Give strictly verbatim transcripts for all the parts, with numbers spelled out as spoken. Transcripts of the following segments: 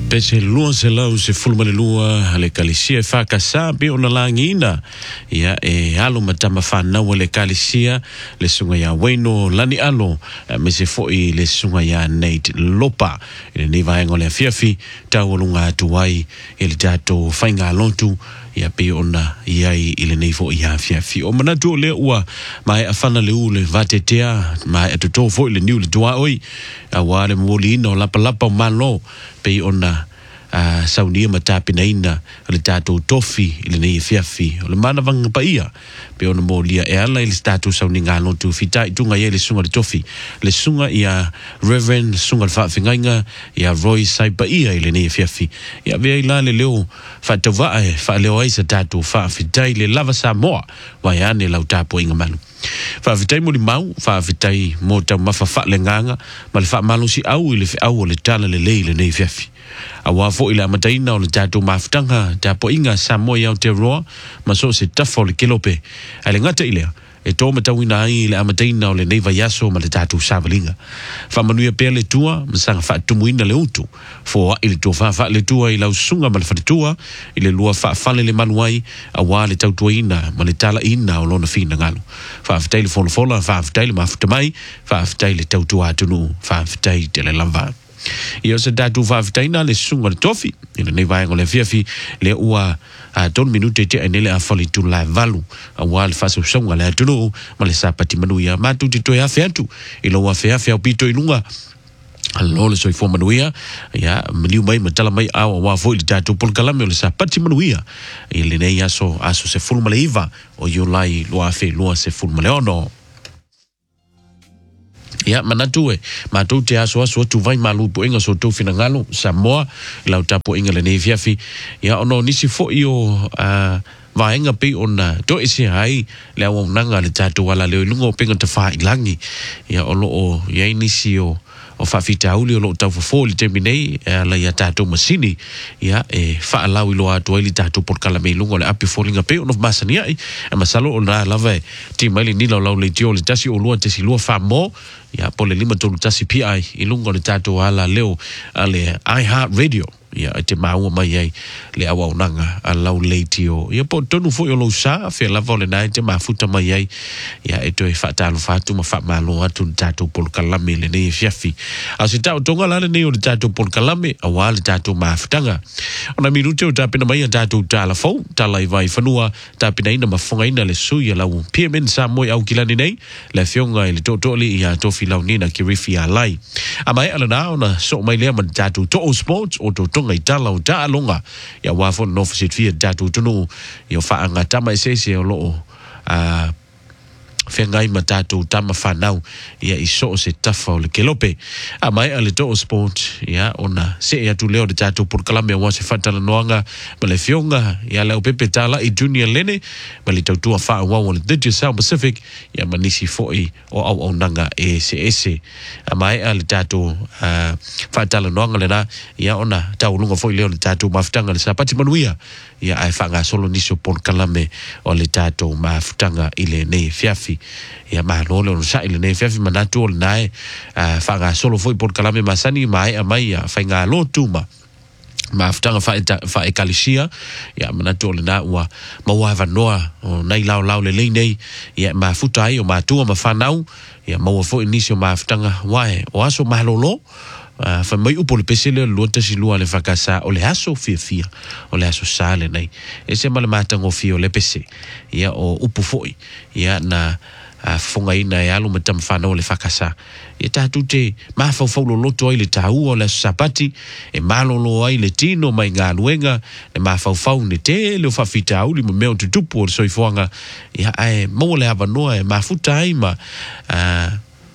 Pese lua se lau se fulmane lua le kalisia e whakasa pe ona langina ia e alo matama whanau le kalisia le sunga ia Waino lani alo me se foi le sunga ia Nate Lopa ile ni vaengo le fiafi tau lunga tuai ile tato whainga lontu ia pe ona iai ile nei fo ia fiafi o manatu le ua mai afana le ule vatetea mai atuto fo ile niu le tua oi a wale mwoli no lapa lapa malo pe ona uh, saunia matapina ina le tato tofi ile nei fiafi o le mana vanga pa ia pe ona molia e ala ile tato sauni ngalo tu fitai tunga ia le sunga le tofi le sunga ia Reverend sunga le whaafingainga ia Roy Saipa ia ile nei fiafi ia vea ila le leo whatawaa e wha leo aisa tato whaafitai le lava sa moa wai ane lau tapo inga malu whaafitai mo li mau whaafitai mo tau mawha le nganga ma le wha malu si au ile fi au le tala le lei le nei fiafi a wafo ile amataina o le tato mawhtanga tapo inga sa moa iau te roa ma so se tafo le kilope ale ngata ilea e tō matawina ai le amataina o le neiva yaso ma le tātou sāwalinga. Whamanuia pēr le tua, masanga whaatumuina le utu. Fōa i le tua wha le tua i lau sunga ma le whatetua, i le lua whaafale le manuai, a wā le tautuaina ma le tala ina o lona whina ngalo. Whaafitai le whola whola, whaafitai le mafutamai, whaafitai le tautua atunu, whaafitai te le lava. I o se datu whaafitaina le sunga le tofi, i le nei vaengo le fiafi, le ua a ton minute te enele a fali tu la valu, a wale fasa usonga le atunu, ma le sapati manuia, matu te toi afe atu, i lo afe afe au pito ilunga, alo le soi fo manuia, ya, maliu mai, matala mai, awa wafo ili datu polkalame o le sapati manuia, i le nei aso, aso se fulma le iva, o yo lai lo afe, lo se fulma le ono. Ya manatu e matu te aso aso tu vai malu po inga so tu fina ngalo Samoa lau tapo inga le nei fiafi ya ono nisi fo io uh, vaenga pe ona to isi hai le au nanga le tatu wala le lungo penga te fa ilangi ya ono o ya nisi o o whawhita auli o lo tau whafo li temi nei la ia tātou masini ia e whaalau ilo atua ili tātou porkala mei lungo le api fōlinga pe ono masani ai e masalo o nā lava e ti maili nila o lau le tio le tasi o lua tesi lua whamo ia po le lima tolu tasi pi ai i lungo le tātou ala leo a le iHeart Radio ia te maua mai ai le awa unanga a lau leitio ia po tonu fo i o lo sa fe lava o le nai te mafuta mai ai ia e toi whaatalo whatu ma whaamalo atu le tātou polkalame le nei fiafi a si tau tonga lale nei o le tātou polkalame a wā le tātou mafutanga ona minute o tāpina mai a tātou tāla fau tala i vai whanua tāpina ina mafonga ina le sui a lau P M N sa moi au kilani nei le fionga i le tōtoli i a tofi lau nina ki rifi a lai a mai ala na ona so mai lea man tātou to sports o tōtonga i tala o taa longa ia wafo no fasit fia tātou tunu i o whaanga tama e sese o loo uh, whengai ma tātou tama whanau ia i so se tafa o le kelope a mai a le to sport ia ona se e atu leo de tātou porkalame a wase whatala noanga ma le fionga ia leo pepe tala i junior lene ma le tautua wha wau o le Digital South Pacific ia manisi foi o au au nanga e se ese a mai a le tātou uh, whatala noanga le na ia ona tau lunga foi leo le tātou mafutanga le sapati manuia ia ai whanga solo nisio porkalame o le tātou mafutanga i le nei fiafi ia mahalo le sa ile nei fiafi manatu o nai uh, whanga solo foi porkalame masani mai a mai a whainga lotu ma maftanga fa e kalisia ia manatu le na ua maua vanoa o nei lau lau le lei nei ia mafuta ai o matua ma whanau ia maua foi inisio maftanga wae o aso mahalolo Uh, fa mai upo le pesele lo tasi lua le fakasa o le aso fia fia o le aso sale nei e se male matango fia o le pese ia o upo foi ia na uh, fonga ina e alu matam whanau le fakasa ia tātou te mawhauwhaulo loto ai le tāua o le aso sapati e malolo ai le tino mai ngā luenga e mawhauwhau ne te leo whawhita auli ma meo tutupu o le soifuanga ia ai maua le hawa noa e mafuta ai ma uh,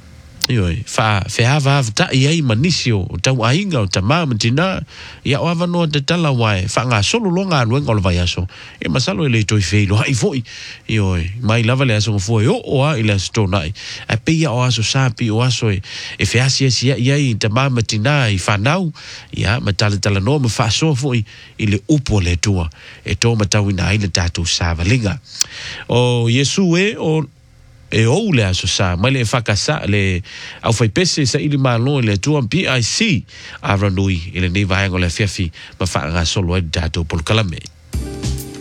Ioi, fa fe hava ta ia manisio o tau ainga o tama matina ia o ava no te tala wai fa nga solo longa luenga o vai aso e masalo ele toi feilo ai foi ioi mai lava le aso foi o o a ile sto nai a pe ia o aso sapi o aso e e fe asia sia ia i tama matina i fa nau ia matala tala no ma fa so foi ile upo le tua e to matau ina ile tatu savalinga o Yesu e o e ou le aso sa mai le fakasa le au fai pese sa ili malo le tua P I C a ranui ile nei vai ngole fiafi ma fa nga solo e dato pol kalame